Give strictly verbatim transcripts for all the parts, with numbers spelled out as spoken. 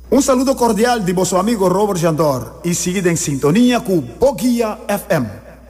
Un saludo cordial de vuestro amigo Robert Jandor y sigue en sintonía con Bogia F M.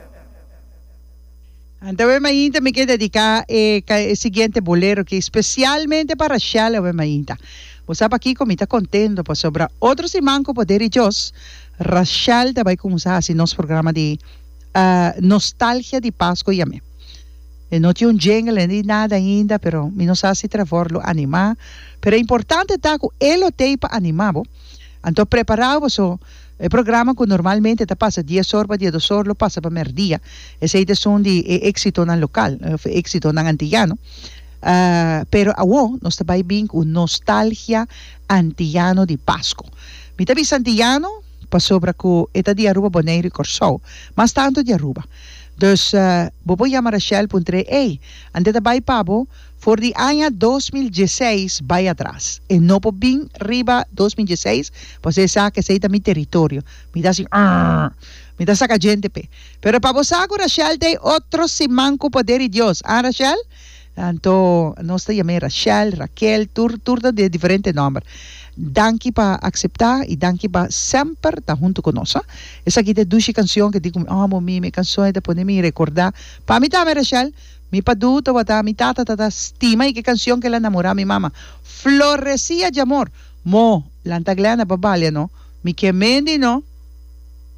Então, mainta me quer dedicar eh, o seguinte bolero que especialmente para Rachel, mainta. Você aqui como está contento por sobre outros irmãos com poder de Deus. Rachel vai começar assim nosso programa de uh, nostalgia de Páscoa e amém. Não tinha um jingle nem nada ainda, pero me não sabe se travorlo animar. Pero é importante estar com ele tem para animar, bo. Então preparado so o programa que normalmente te passa diez horas, diez dos horas, lo passa para mer dia. Esse aí são de éxito na local, éxito na antillano. Uh, pero awo nós também bem com nostalgia antillano de Páscoa. Me tabi antillano para sobre que eta de Aruba Bonaire e Corsou, mas tanto de Aruba. Dus uh, bobo llama Rachel puntre, ei, ante da bai pabo, for di año dos mil dieciséis vai atrás. E no po bin riba dos mil dieciséis, pues esa que seita mi territorio. Mi da assim, mi da saca gente pe. Pero pa bosaco Rachel de otro simanco poder de Dios. Ah, Rachel? Então, nós te chamamos Rachel, Raquel, tur, turda de diferente nome. Danke para aceitar e danke para sempre estar junto conosco. Essa aqui é duas canções que digo, ah, oh, minha canção é para me recordar. Para mim também, Rachel, mi paduto, wata, mi tata, tata, estima e que canção que ela namorava mi mama. Florecia de amor. Mo, lantagliana babalha, no? Mi que mendi, no?